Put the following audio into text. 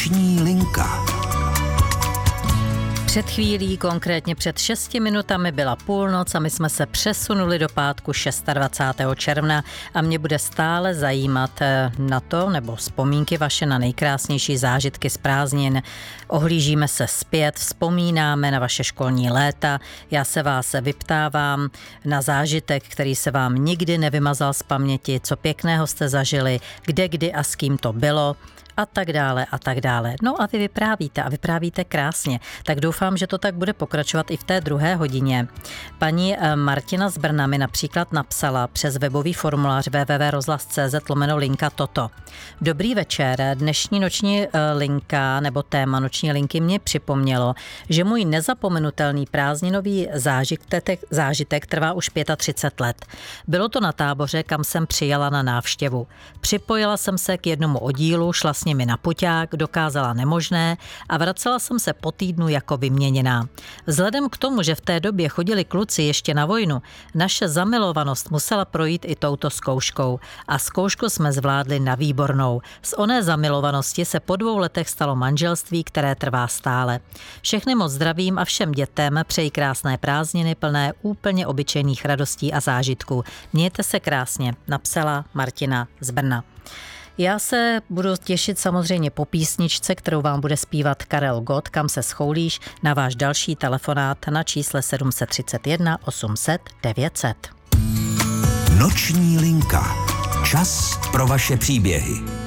Noční linka. Před chvílí, konkrétně před 6 minutami byla půlnoc a my jsme se přesunuli do pátku 26. června a mě bude stále zajímat na to, nebo vzpomínky vaše na nejkrásnější zážitky z prázdnin. Ohlížíme se zpět, vzpomínáme na vaše školní léta. Já se vás vyptávám na zážitek, který se vám nikdy nevymazal z paměti, co pěkného jste zažili, kde, kdy a s kým to bylo. A tak dále, a tak dále. No a vy vyprávíte krásně. Tak doufám, že to tak bude pokračovat i v té druhé hodině. Paní Martina z Brna mi například napsala přes webový formulář www.rozhlas.cz/linka toto. Dobrý večer, dnešní noční linka nebo téma noční linky mě připomnělo, že můj nezapomenutelný prázdninový zážitek trvá už 35 let. Bylo to na táboře, kam jsem přijela na návštěvu. Připojila jsem se k jednomu oddílu, šla s nimi na puťák, dokázala nemožné a vracela jsem se po týdnu jako vyměněná. Vzhledem k tomu, že v té době chodili kluci ještě na vojnu, naše zamilovanost musela projít i touto zkouškou a zkoušku jsme zvládli na výbornou. Z oné zamilovanosti se po 2 letech stalo manželství, které trvá stále. Všechny moc zdravím a všem dětem přeji krásné prázdniny plné úplně obyčejných radostí a zážitků. Mějte se krásně, napsala Martina z Brna. Já se budu těšit samozřejmě po písničce, kterou vám bude zpívat Karel Gott, Kam se schoulíš, na váš další telefonát na čísle 731 800 900. Noční linka. Čas pro vaše příběhy.